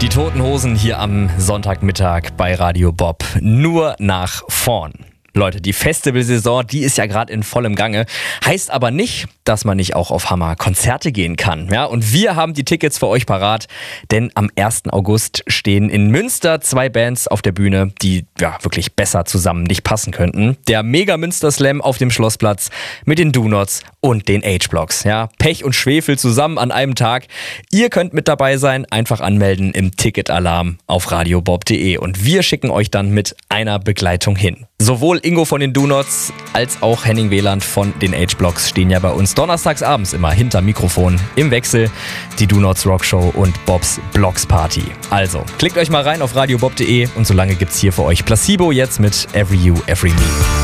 Die Toten Hosen hier am Sonntagmittag bei Radio Bob. Nur nach vorn. Leute, die Festivalsaison, die ist ja gerade in vollem Gange. Heißt aber nicht, dass man nicht auch auf Hammer-Konzerte gehen kann. Ja, und wir haben die Tickets für euch parat, denn am 1. August stehen in Münster 2 Bands auf der Bühne, die ja wirklich besser zusammen nicht passen könnten. Der Mega Münster Slam auf dem Schlossplatz mit den Do-Nots und den H-Blocks. Ja, Pech und Schwefel zusammen an einem Tag. Ihr könnt mit dabei sein, einfach anmelden im Ticketalarm auf radiobob.de und wir schicken euch dann mit einer Begleitung hin. Sowohl Ingo von den Do-Nots als auch Henning Wieland von den H-Blocks stehen ja bei uns donnerstags abends immer hinterm Mikrofon im Wechsel. Die Do-Nots Rockshow und Bobs Blocks Party. Also, klickt euch mal rein auf radiobob.de und solange gibt's hier für euch Placebo jetzt mit Every You, Every Me.